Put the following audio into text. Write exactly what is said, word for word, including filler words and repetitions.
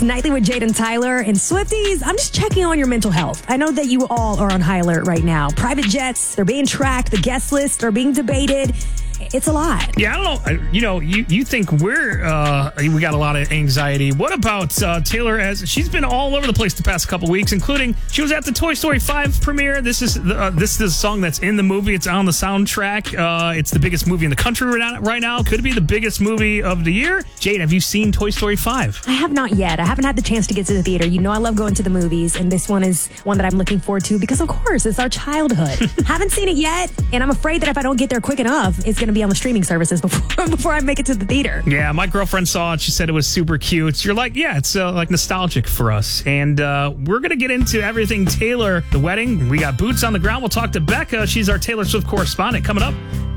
Nightly with Jade and Tyler. And Swifties, I'm just checking on your mental health. I know that you all are on high alert right now. Private jets, they're being tracked. The guest lists are being debated. It's a lot. Yeah, I don't know. You know, you, you think we're, uh, we got a lot of anxiety. What about uh, Taylor? As she's been all over the place the past couple weeks, including she was at the Toy Story five premiere. This is the, uh, this is a song that's in the movie. It's on the soundtrack. Uh, it's the biggest movie in the country right now. Could be the biggest movie of the year. Jade, have you seen Toy Story five? I have not yet. I haven't had the chance to get to the theater. You know I love going to the movies, and this one is one that I'm looking forward to because, of course, it's our childhood. Haven't seen it yet, and I'm afraid that if I don't get there quick enough, it's going to be on the streaming services before before I make it to the theater. Yeah, my girlfriend saw it. She said it was super cute. You're like, yeah, it's uh, like nostalgic for us. And uh, we're going to get into everything Taylor, the wedding. We got boots on the ground. We'll talk to Becca. She's our Taylor Swift correspondent coming up